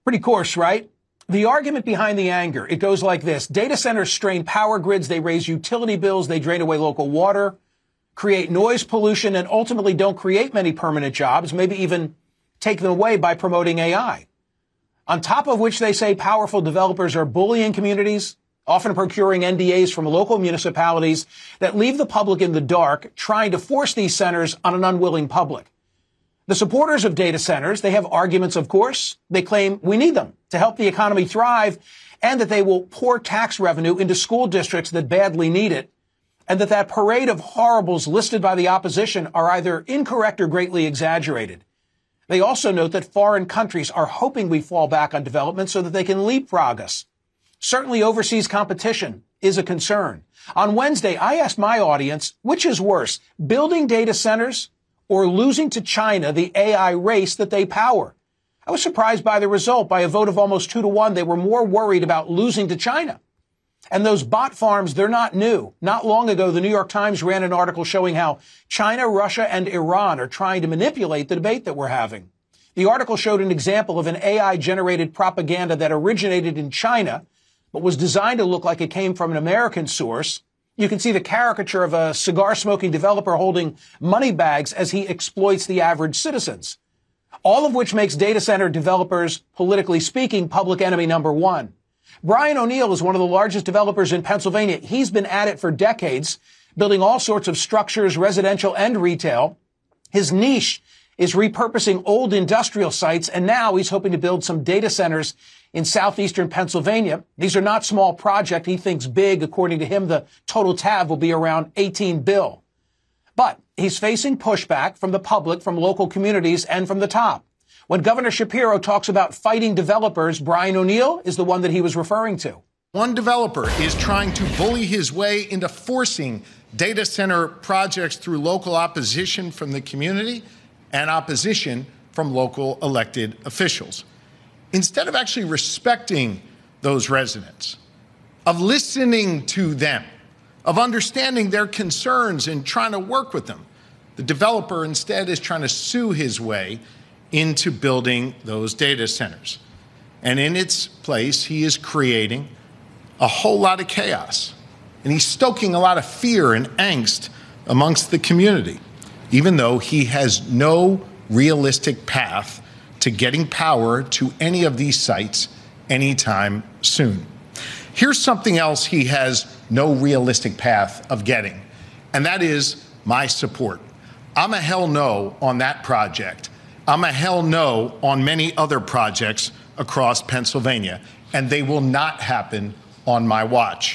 Pretty coarse, right? The argument behind the anger, it goes like this. Data centers strain power grids, they raise utility bills, they drain away local water, create noise pollution, and ultimately don't create many permanent jobs, maybe even take them away by promoting AI. On top of which they say powerful developers are bullying communities, often procuring NDAs from local municipalities that leave the public in the dark, trying to force these centers on an unwilling public. The supporters of data centers, they have arguments, of course. They claim we need them to help the economy thrive and that they will pour tax revenue into school districts that badly need it, and that parade of horribles listed by the opposition are either incorrect or greatly exaggerated. They also note that foreign countries are hoping we fall back on development so that they can leapfrog us. Certainly overseas competition is a concern. On Wednesday, I asked my audience, which is worse, building data centers or losing to China the AI race that they power? I was surprised by the result. By a vote of almost 2-1, they were more worried about losing to China. And those bot farms, they're not new. Not long ago, the New York Times ran an article showing how China, Russia, and Iran are trying to manipulate the debate that we're having. The article showed an example of an AI-generated propaganda that originated in China, but was designed to look like it came from an American source. You can see the caricature of a cigar-smoking developer holding money bags as he exploits the average citizens. All of which makes data center developers, politically speaking, public enemy number one. Brian O'Neill is one of the largest developers in Pennsylvania. He's been at it for decades, building all sorts of structures, residential and retail. His niche is repurposing old industrial sites, and now he's hoping to build some data centers in southeastern Pennsylvania. These are not small projects. He thinks big. According to him, the total TAV will be around $18 billion. But he's facing pushback from the public, from local communities, and from the top. When Governor Shapiro talks about fighting developers, Brian O'Neill is the one that he was referring to. One developer is trying to bully his way into forcing data center projects through local opposition from the community and opposition from local elected officials. Instead of actually respecting those residents, of listening to them, of understanding their concerns and trying to work with them, the developer instead is trying to sue his way into building those data centers. And in its place, he is creating a whole lot of chaos. And he's stoking a lot of fear and angst amongst the community, even though he has no realistic path to getting power to any of these sites anytime soon. Here's something else he has no realistic path of getting, and that is my support. I'm a hell no on that project. I'm a hell no on many other projects across Pennsylvania, and they will not happen on my watch.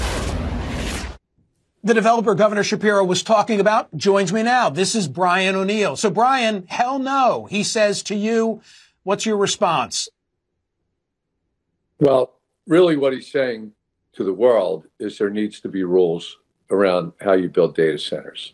The developer Governor Shapiro was talking about joins me now. This is Brian O'Neill. So, Brian, hell no, he says to you. What's your response? Well, really what he's saying to the world is there needs to be rules around how you build data centers.